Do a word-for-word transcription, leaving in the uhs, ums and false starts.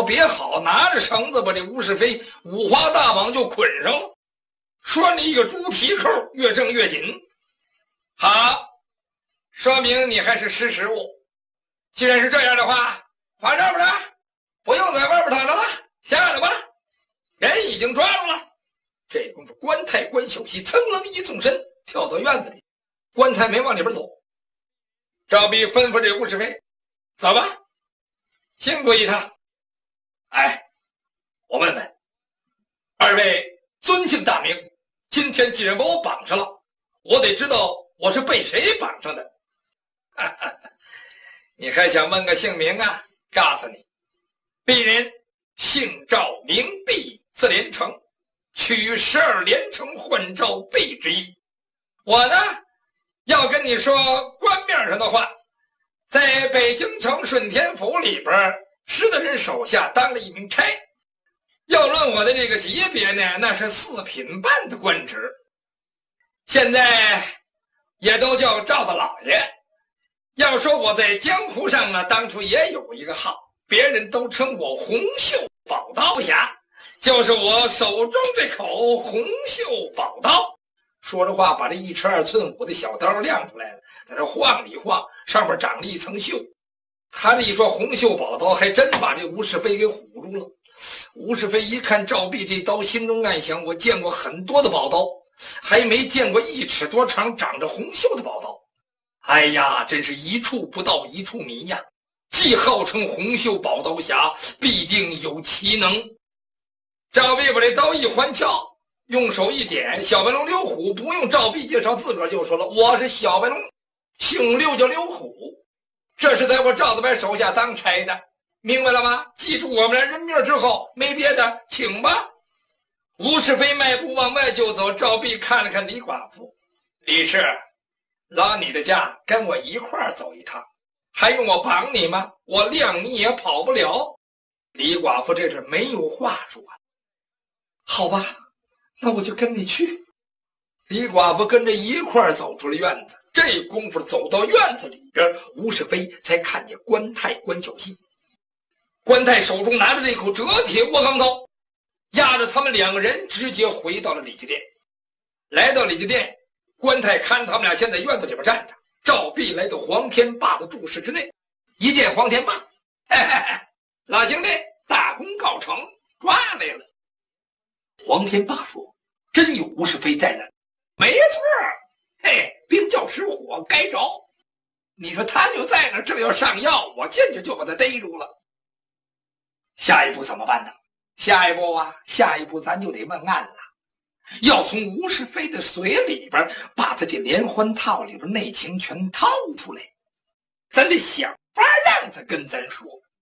别好，拿着绳子把这吴世飞五花大绑就捆上了，拴了一个猪蹄扣，越挣越紧。好，说明你还是识时务。既然是这样的话，放这儿吧，不用在外边躺着了，下来吧。人已经抓住了。这功夫，关太关秀熙噌楞一纵身，跳到院子里。关太没往里边走。赵弼吩咐这吴世飞：“走吧，辛苦一趟。”哎，我问问，二位尊姓大名？今天既然把我绑上了，我得知道我是被谁绑上的。哈哈，你还想问个姓名啊？告诉你，鄙人姓赵，名弼，字连城，取十二连城换赵弼之意。我呢，要跟你说官面上的话，在北京城顺天府里边，石大人手下当了一名差。要论我的这个级别呢，那是四品半的官职。现在也都叫赵大老爷。要说我在江湖上呢，当初也有一个号，别人都称我洪秀宝刀侠，就是我手中这口洪秀宝刀。说着话，把这一尺二寸五的小刀亮出来了，在这晃里晃，上面长了一层锈。他这一说洪秀宝刀，还真把这吴世飞给唬住了。吴世飞一看赵弼这刀，心中暗想：我见过很多的宝刀，还没见过一尺多长长着红锈的宝刀。哎呀，真是一处不到一处迷呀！既号称洪秀宝刀侠，必定有奇能。赵弼把这刀一环鞘，用手一点，小白龙刘虎不用赵弼介绍，自个儿就说了：“我是小白龙，姓刘叫刘虎，这是在我赵大白手下当差的，明白了吗？记住我们俩人名之后，没别的，请吧。”吴世飞迈步往外就走，赵弼看了看李寡妇：“李氏，老你的家跟我一块儿走一趟，还用我绑你吗？我谅你也跑不了。”李寡妇这是没有话说。好吧，那我就跟你去。李寡妇跟着一块儿走出了院子。这功夫走到院子里边，吴世飞才看见关太关小溪。关太手中拿着这口折铁窝钢刀，压着他们两个人直接回到了李家店。来到李家店，关太看他们俩先在院子里边站着。赵弼来到黄天霸的住室之内，一见黄天霸：“嘿嘿嘿，老兄弟，大功告成，抓来了。”黄天霸说：“真有吴世飞在那？”“没错，嘿，兵叫石火，该着。你说他就在那，正要上药，我进去就把他逮住了。下一步怎么办呢？下一步啊，下一步咱就得问案了，要从吴世飞的嘴里边把他这连环套里边内情全掏出来，咱得想法让他跟咱说。